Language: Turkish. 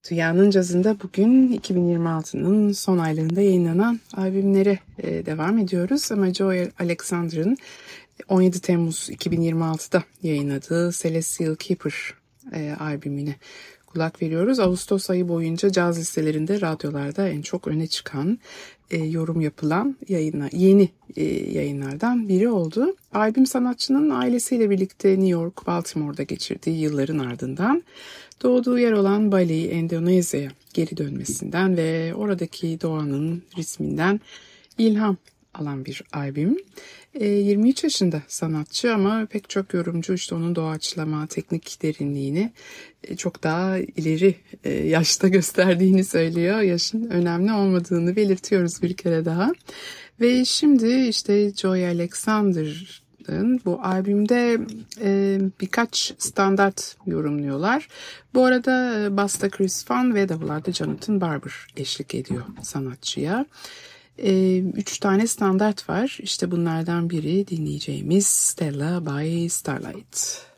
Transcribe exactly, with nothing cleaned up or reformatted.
Dünyanın Cazı'nda bugün iki bin yirmi altının son aylarında yayınlanan albümlere e, devam ediyoruz. Ama Joey Alexander'ın on yedi Temmuz iki bin yirmi altıda yayınladığı Celestial Keeper e, albümüne kulak veriyoruz. Ağustos ayı boyunca caz listelerinde, radyolarda en çok öne çıkan, e, yorum yapılan yayınlar, yeni e, yayınlardan biri oldu. Albüm sanatçının ailesiyle birlikte New York, Baltimore'da geçirdiği yılların ardından doğduğu yer olan Bali, Endonezya'ya geri dönmesinden ve oradaki doğanın ritminden ilham alan bir albüm. E, yirmi üç yaşında sanatçı ama pek çok yorumcu işte onun doğaçlama, teknik derinliğini e, çok daha ileri e, yaşta gösterdiğini söylüyor. Yaşın önemli olmadığını belirtiyoruz bir kere daha. Ve şimdi işte Joey Alexander'ın bu albümde e, birkaç standart yorumluyorlar. Bu arada e, basta Chris Van ve davullarda Jonathan Barber eşlik ediyor sanatçıya. E, üç tane standart var. İşte bunlardan biri dinleyeceğimiz Stella by Starlight.